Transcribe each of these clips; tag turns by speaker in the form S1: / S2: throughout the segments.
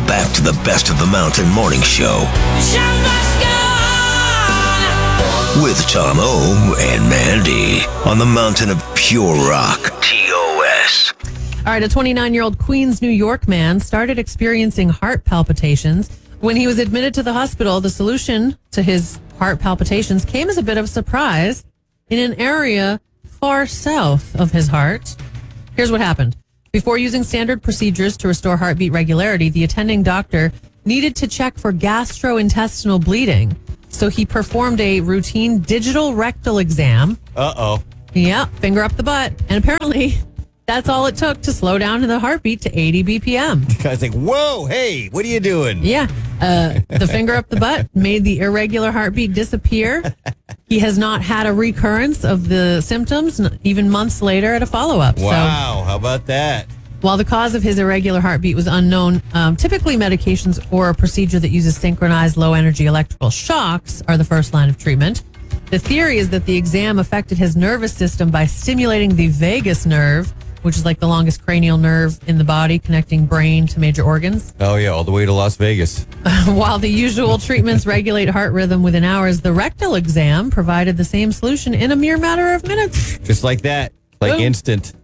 S1: back to the Best of the Mountain Morning Show. With Tom O and Mandy on the Mountain of Pure Rock, TOS.
S2: All right, a 29-year-old Queens, New York man started experiencing heart palpitations. When he was admitted to the hospital, the solution to his heart palpitations came as a bit of a surprise in an area far south of his heart. Here's what happened. Before using standard procedures to restore heartbeat regularity, the attending doctor needed to check for gastrointestinal bleeding. So he performed a routine digital rectal exam.
S3: Uh-oh.
S2: Yeah, finger up the butt. And apparently, that's all it took to slow down the heartbeat to 80 BPM.
S3: The guy's like, whoa, hey, what are you doing?
S2: Yeah, the finger up the butt made the irregular heartbeat disappear. He has not had a recurrence of the symptoms, even months later at a follow-up.
S3: Wow, how about that?
S2: While the cause of his irregular heartbeat was unknown, typically medications or a procedure that uses synchronized low-energy electrical shocks are the first line of treatment. The theory is that the exam affected his nervous system by stimulating the vagus nerve, which is like the longest cranial nerve in the body connecting brain to major organs.
S3: Oh, yeah, all the way to Las Vegas.
S2: While the usual treatments regulate heart rhythm within hours, the rectal exam provided the same solution in a mere matter of minutes.
S3: Just like that. Like instant.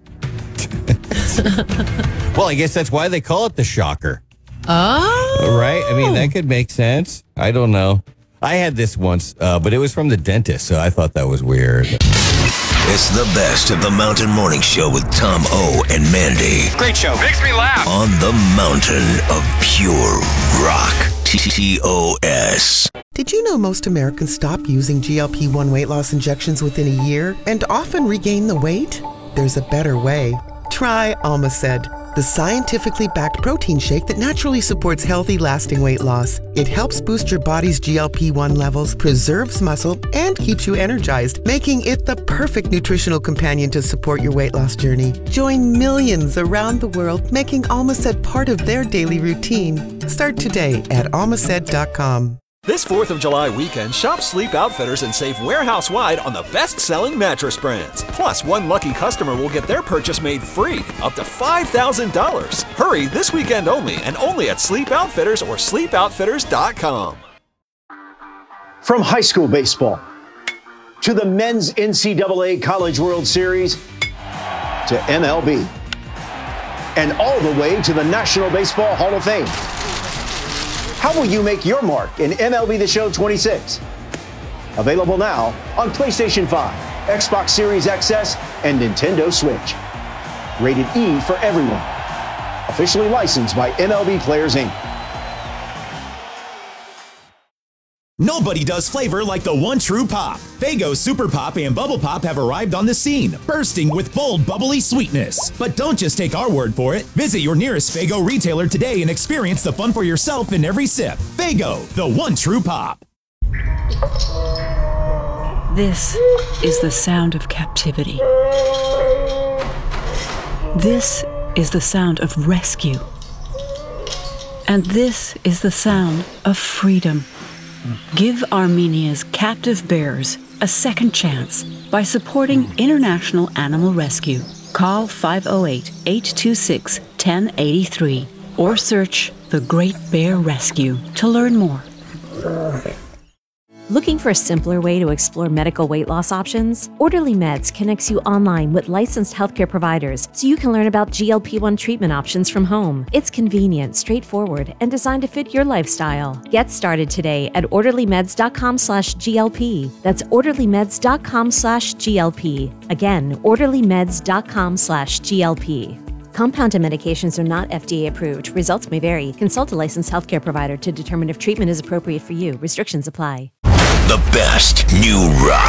S3: Well, I guess that's why they call it the shocker.
S2: Oh.
S3: Right? I mean, that could make sense. I don't know. I had this once, but it was from the dentist, so I thought that was weird.
S1: It's the Best of the Mountain Morning Show with Tom O and Mandy.
S4: Great show. Makes me laugh.
S1: On the Mountain of Pure Rock, TOS.
S5: Did you know most Americans stop using GLP-1 weight loss injections within a year and often regain the weight? There's a better way. Try Almaced, the scientifically backed protein shake that naturally supports healthy, lasting weight loss. It helps boost your body's GLP-1 levels, preserves muscle, and keeps you energized, making it the perfect nutritional companion to support your weight loss journey. Join millions around the world making Almaced part of their daily routine. Start today at almaced.com.
S6: This 4th of July weekend, shop Sleep Outfitters and save warehouse-wide on the best-selling mattress brands. Plus, one lucky customer will get their purchase made free, up to $5,000. Hurry this weekend only, and only at Sleep Outfitters or sleepoutfitters.com.
S7: From high school baseball to the men's NCAA College World Series to MLB and all the way to the National Baseball Hall of Fame. How will you make your mark in MLB The Show 26? Available now on PlayStation 5, Xbox Series XS, and Nintendo Switch. Rated E for everyone. Officially licensed by MLB Players, Inc.
S8: Nobody does flavor like the one true pop. Faygo Super Pop and Bubble Pop have arrived on the scene, bursting with bold, bubbly sweetness. But don't just take our word for it. Visit your nearest Faygo retailer today and experience the fun for yourself in every sip. Faygo, the one true pop.
S9: This is the sound of captivity. This is the sound of rescue. And this is the sound of freedom. Give Armenia's captive bears a second chance by supporting International Animal Rescue. Call 508-826-1083 or search The Great Bear Rescue to learn more.
S10: Looking for a simpler way to explore medical weight loss options? Orderly Meds connects you online with licensed healthcare providers so you can learn about GLP-1 treatment options from home. It's convenient, straightforward, and designed to fit your lifestyle. Get started today at orderlymeds.com/GLP. That's orderlymeds.com/GLP. Again, orderlymeds.com/GLP. Compounded medications are not FDA approved. Results may vary. Consult a licensed healthcare provider to determine if treatment is appropriate for you. Restrictions apply.
S1: The best new rock.